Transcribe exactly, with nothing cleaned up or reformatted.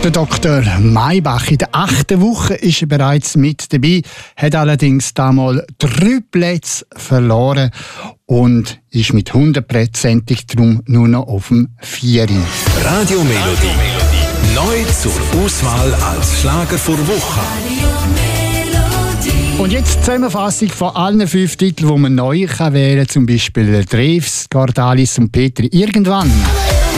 Der Doktor Maybach in der achten Woche ist er bereits mit dabei, hat allerdings damals drei Plätze verloren und ist mit hundertprozentig drum nur noch auf dem Vieri. Radiomelodie. Neu zur Auswahl als Schlager vor Woche. Und jetzt die Zusammenfassung von allen fünf Titeln, die man neu wählen kann, zum Beispiel Drews, Gardalis und Petri. Irgendwann.